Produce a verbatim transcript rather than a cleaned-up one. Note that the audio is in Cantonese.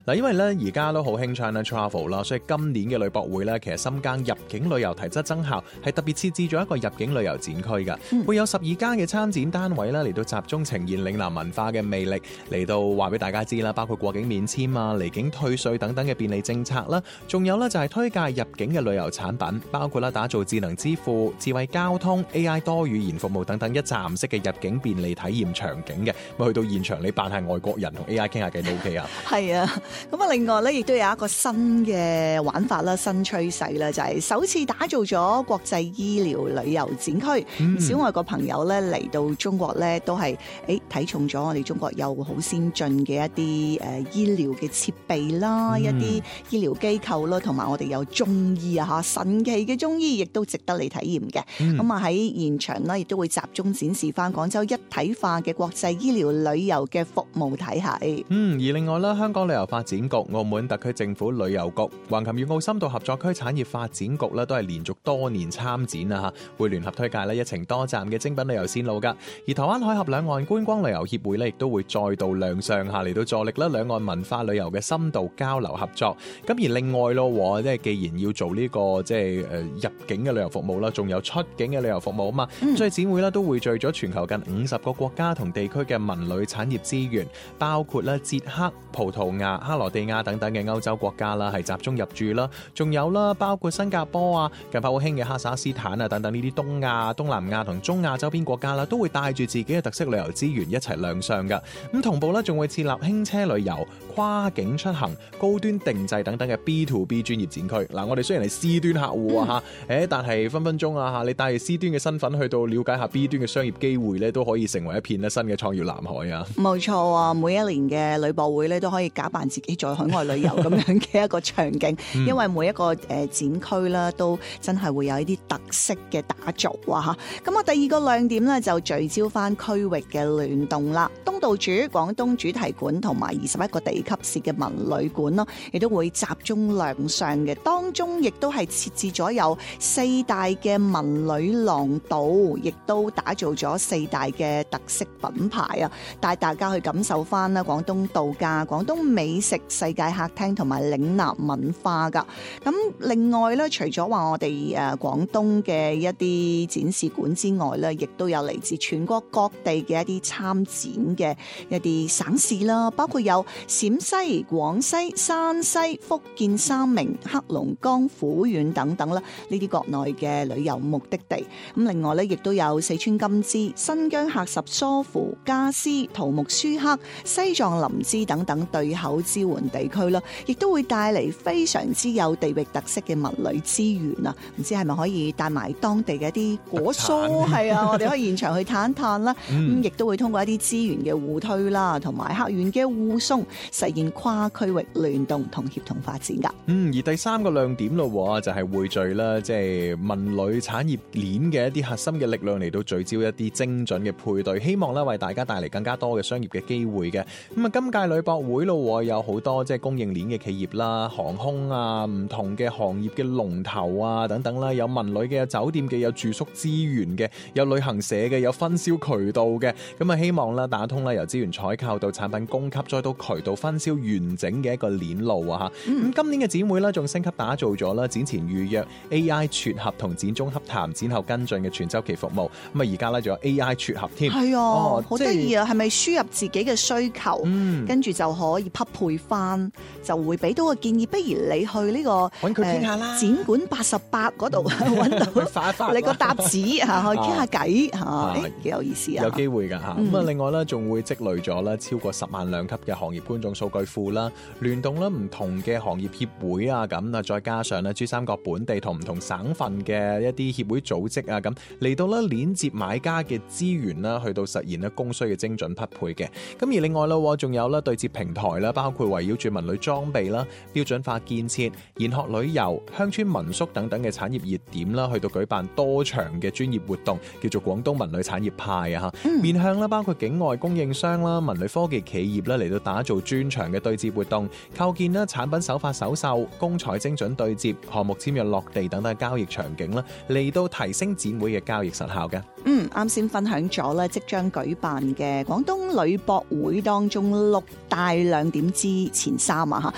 嗱，因為咧而家都好興 China Travel 啦，所以今年嘅旅博會咧，其實深耕入境旅遊體質增效，係特別設置咗一個入境旅遊展區㗎，嗯、會有十二間嘅參展單位咧嚟到集中呈現嶺南文化嘅魅力，嚟到話俾大家知啦，包括過境免簽啊、離境退稅等等嘅便利政策啦，仲有咧就係推介入境嘅旅遊產品，包括啦打造智能支付、智慧交通、A I 多語言服務等等一站式嘅入境便利體驗場景嘅，咁去到現場你扮下外國人同 A I 傾下偈都 OK 啊。係啊。 咁啊，另外咧，亦都有一個新嘅玩法啦，新趨勢啦，就係、是、首次打造咗國際醫療旅遊展區。唔少、嗯、外國朋友咧嚟到中國咧，都係誒睇重咗我哋中國有好先進嘅一啲誒、呃、醫療嘅設備啦，嗯、一啲醫療機構啦，同埋我哋有中醫啊嚇，神奇嘅中醫亦都值得你體驗嘅。咁啊喺現場咧，亦都會集中展示翻廣州一體化嘅國際醫療旅遊嘅服務體系。 嗯，而另外咧，香港旅遊發展局、澳門特區政府旅遊局、橫琴粵澳深度合作區產業發展局咧，都係連續多年參展啊，會聯合推介咧一程多站嘅精品旅遊線路噶。而台灣海峽兩岸觀光旅遊協會咧，亦都會再度亮相下嚟到助力啦兩岸文化旅遊嘅深度交流合作。咁而另外咯，即係既然要做呢、這個即係誒入境嘅旅遊服務啦，仲有出境嘅旅遊服務啊嘛，嗯、所以展會咧都匯聚咗全球近五十個國家同地區嘅文旅產業資源，包括咧捷克、葡萄牙、克羅地亞等等嘅歐洲國家啦，係集中入駐啦，仲有啦，包括新加坡啊，近排好興嘅哈薩斯坦啊等等呢啲東亞、東南亞同中亞周邊國家啦，都會帶住自己嘅特色旅遊資源一齊亮相噶。咁同步咧，仲會設立輕車旅遊、跨境出行、高端定製等等嘅 B to B 專業展區。嗱，我哋雖然係 C 端客戶啊嚇，嗯、誒，但係分分鐘啊嚇，你帶住 C 端嘅身份去到了解下 B 端嘅商業機會咧，都可以成為一片咧新嘅創業藍海啊！冇錯啊，每一年嘅旅博會咧都可以假扮自己在海外旅遊咁樣嘅一個場景，嗯、因為每一個誒展區啦，都真係會有一啲特色嘅打造啊嚇。咁啊，第二個亮點咧就聚焦翻區域嘅聯動啦。東道主廣東主題館同埋二十一個地級市嘅文旅館咯，亦都會集中亮相嘅。當中亦都係設置咗有四大嘅文旅廊道，亦都打造咗四大嘅特色品牌啊，帶大家去感受翻啦廣東度假、廣東美食、世界客廳同埋嶺南文化噶。咁另外咧，除咗話我哋誒廣東嘅一啲展示館之外咧，亦都有嚟自全國各地嘅一啲參展嘅一啲省市啦，包括有陝西、廣西、山西、福建、三明、黑龍江、撫縣等等啦，呢啲國內嘅旅遊目的地。咁另外咧，亦都有四川金枝、新疆喀什、疏附、加斯、圖木舒克、西藏林芝等等對口支援地區啦，亦都會帶嚟非常之有地域特色嘅文旅資源啊！唔知係咪可以帶埋當地嘅一啲果蔬？係啊，我哋可以現場去探一探啦。咁亦都會通過一啲資源嘅互推啦，同埋客源嘅互送，實現跨區域聯動同協同發展噶。 嗯，而第三個亮點咯，就係匯聚啦，即係文旅產業鏈嘅一啲核心嘅力量嚟到聚焦一啲精準嘅配對，希望咧為大家帶嚟更加多嘅商業嘅機會嘅。咁啊，今屆旅博會咯，有好多即係供應鏈嘅企業啦、航空啊、唔同嘅行業嘅龍頭啊等等啦，有文旅嘅、有酒店嘅、有住宿資源嘅、有旅行社嘅、有分銷渠道嘅。咁啊，希望啦打通啦由資源採購到產品供給再到渠道分銷完整嘅一個鏈路啊嚇。咁、嗯、今年嘅展會咧仲升級打造咗啦展前預約 A I 撮合同展中洽談、展後跟進嘅全周期服務。咁啊而家咧仲有 A I 撮合添。係啊，哦、好得意啊！係咪輸入自己嘅需求，嗯、跟住就可以匹配翻，就會俾到個建議。不如你去呢、這個揾佢傾下啦，展館八十八嗰度揾到發發你個搭子嚇，去傾下偈嚇，誒幾有意思啊！有機會㗎嚇。咁啊、嗯，另外咧仲會積累咗咧超過十萬兩級嘅行業觀眾數據庫啦，聯動啦唔同嘅行業協會啊咁啊，再加上咧珠三角本地同唔同省份嘅一啲協會組織啊咁嚟到咧鏈接買家嘅資源啦，去到實現咧供需嘅精準匹配嘅。咁而另外啦，仲有咧對接平台啦，包括圍繞住文旅裝備啦、標準化建設、研學旅遊、鄉村民宿等等嘅產業熱點啦，去到舉辦多場嘅專業活動，叫做廣東文旅產業派啊嚇。嗯、面向啦包括境外供應商啦、文旅科技企業啦嚟到打造專場嘅對接活動，構建啦產品首發首售、公採精準對接、項目簽約落地等等交易場景啦，嚟到提升展會嘅交易實效嘅。嗯，啱先分享咗咧即將舉辦嘅廣東旅博會當中六大亮點之前三啊嚇。